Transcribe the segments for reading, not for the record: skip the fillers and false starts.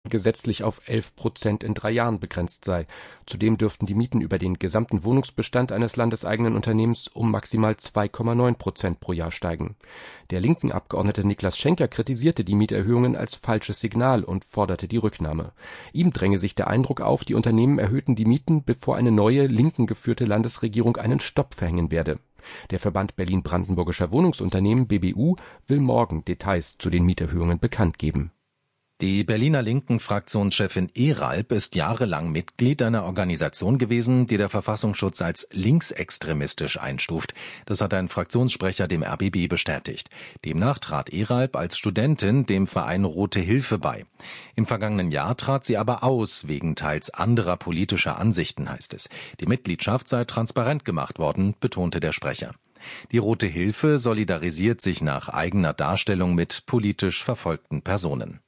gesetzlich auf 11% in 3 Jahren begrenzt sei. Zudem dürften die Mieten über den gesamten Wohnungsbestand eines landeseigenen Unternehmens um maximal 2,9% pro Jahr steigen. Der linken Abgeordnete Niklas Schenker kritisierte die Mieterhöhungen als falsches Signal und forderte die Rücknahme. Ihm dränge sich der Eindruck auf, die Unternehmen erhöhten die Mieten, bevor eine neue, linken geführte Landesregierung einen Stopp verhängen werde. Der Verband Berlin-Brandenburgischer Wohnungsunternehmen BBU will morgen Details zu den Mieterhöhungen bekannt geben. Die Berliner Linken-Fraktionschefin Ehralp ist jahrelang Mitglied einer Organisation gewesen, die der Verfassungsschutz als linksextremistisch einstuft. Das hat ein Fraktionssprecher dem RBB bestätigt. Demnach trat Ehralp als Studentin dem Verein Rote Hilfe bei. Im vergangenen Jahr trat sie aber aus, wegen teils anderer politischer Ansichten, heißt es. Die Mitgliedschaft sei transparent gemacht worden, betonte der Sprecher. Die Rote Hilfe solidarisiert sich nach eigener Darstellung mit politisch verfolgten Personen.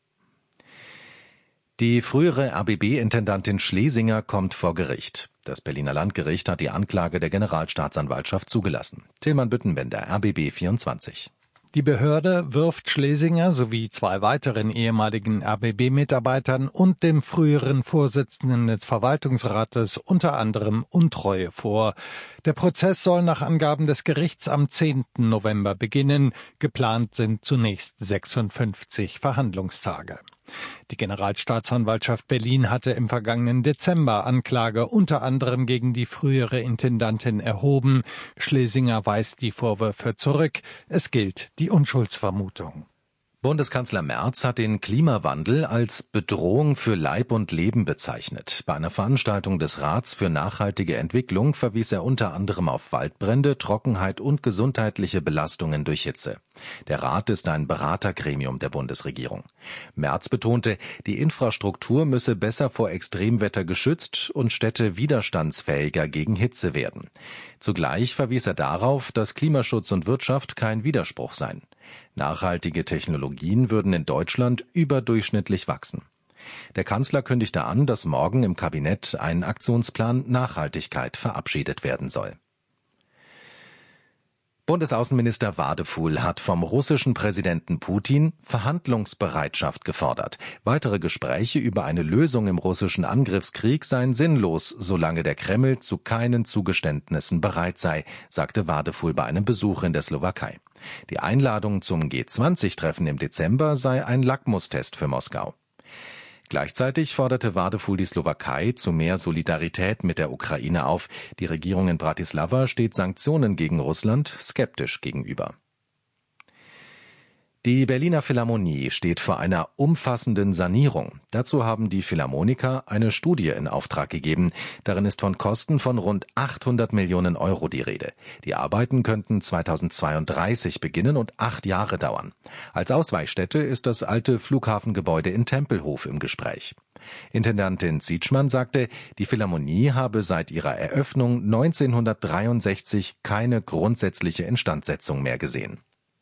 Die frühere RBB-Intendantin Schlesinger kommt vor Gericht. Das Berliner Landgericht hat die Anklage der Generalstaatsanwaltschaft zugelassen. Tilman Büttenbender, RBB 24. Die Behörde wirft Schlesinger sowie 2 weiteren ehemaligen RBB-Mitarbeitern und dem früheren Vorsitzenden des Verwaltungsrates unter anderem Untreue vor. Der Prozess soll nach Angaben des Gerichts am 10. November beginnen. Geplant sind zunächst 56 Verhandlungstage. Die Generalstaatsanwaltschaft Berlin hatte im vergangenen Dezember Anklage unter anderem gegen die frühere Intendantin erhoben. Schlesinger weist die Vorwürfe zurück. Es gilt die Unschuldsvermutung. Bundeskanzler Merz hat den Klimawandel als Bedrohung für Leib und Leben bezeichnet. Bei einer Veranstaltung des Rats für nachhaltige Entwicklung verwies er unter anderem auf Waldbrände, Trockenheit und gesundheitliche Belastungen durch Hitze. Der Rat ist ein Beratergremium der Bundesregierung. Merz betonte, die Infrastruktur müsse besser vor Extremwetter geschützt und Städte widerstandsfähiger gegen Hitze werden. Zugleich verwies er darauf, dass Klimaschutz und Wirtschaft kein Widerspruch seien. Nachhaltige Technologien würden in Deutschland überdurchschnittlich wachsen. Der Kanzler kündigte an, dass morgen im Kabinett ein Aktionsplan Nachhaltigkeit verabschiedet werden soll. Bundesaußenminister Wadefuhl hat vom russischen Präsidenten Putin Verhandlungsbereitschaft gefordert. Weitere Gespräche über eine Lösung im russischen Angriffskrieg seien sinnlos, solange der Kreml zu keinen Zugeständnissen bereit sei, sagte Wadefuhl bei einem Besuch in der Slowakei. Die Einladung zum G20-Treffen im Dezember sei ein Lackmustest für Moskau. Gleichzeitig forderte Wadefuhl die Slowakei zu mehr Solidarität mit der Ukraine auf. Die Regierung in Bratislava steht Sanktionen gegen Russland skeptisch gegenüber. Die Berliner Philharmonie steht vor einer umfassenden Sanierung. Dazu haben die Philharmoniker eine Studie in Auftrag gegeben. Darin ist von Kosten von rund 800 Millionen Euro die Rede. Die Arbeiten könnten 2032 beginnen und 8 Jahre dauern. Als Ausweichstätte ist das alte Flughafengebäude in Tempelhof im Gespräch. Intendantin Zietschmann sagte, die Philharmonie habe seit ihrer Eröffnung 1963 keine grundsätzliche Instandsetzung mehr gesehen.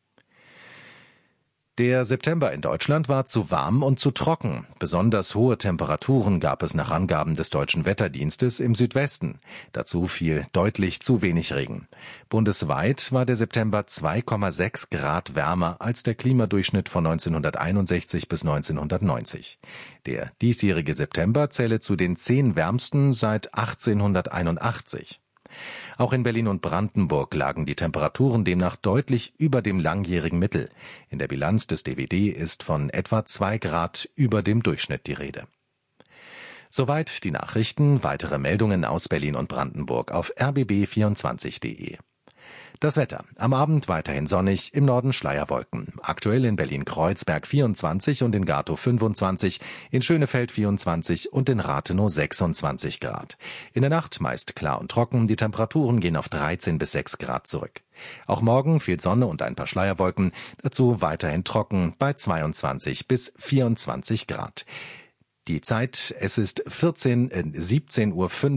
Der September in Deutschland war zu warm und zu trocken. Besonders hohe Temperaturen gab es nach Angaben des Deutschen Wetterdienstes im Südwesten. Dazu fiel deutlich zu wenig Regen. Bundesweit war der September 2,6 Grad wärmer als der Klimadurchschnitt von 1961 bis 1990. Der diesjährige September zähle zu den 10 wärmsten seit 1881. Auch in Berlin und Brandenburg lagen die Temperaturen demnach deutlich über dem langjährigen Mittel. In der Bilanz des DWD ist von etwa 2 Grad über dem Durchschnitt die Rede. Soweit die Nachrichten. Weitere Meldungen aus Berlin und Brandenburg auf rbb24.de. Das Wetter. Am Abend weiterhin sonnig, im Norden Schleierwolken. Aktuell in Berlin-Kreuzberg 24 und in Gatow 25, in Schönefeld 24 und in Rathenow 26 Grad. In der Nacht meist klar und trocken, die Temperaturen gehen auf 13 bis 6 Grad zurück. Auch morgen viel Sonne und ein paar Schleierwolken, dazu weiterhin trocken bei 22 bis 24 Grad. Die Zeit, es ist 17:45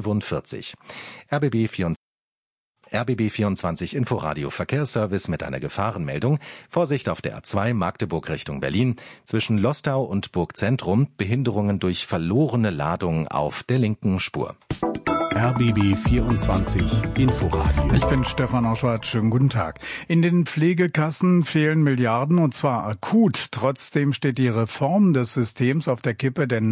Uhr. RBB24 Inforadio Verkehrsservice mit einer Gefahrenmeldung. Vorsicht auf der A2 Magdeburg Richtung Berlin. Zwischen Lostau und Burgzentrum Behinderungen durch verlorene Ladung auf der linken Spur. RBB24 Inforadio. Ich bin Stefan Oschwart. Schönen guten Tag. In den Pflegekassen fehlen Milliarden und zwar akut. Trotzdem steht die Reform des Systems auf der Kippe, denn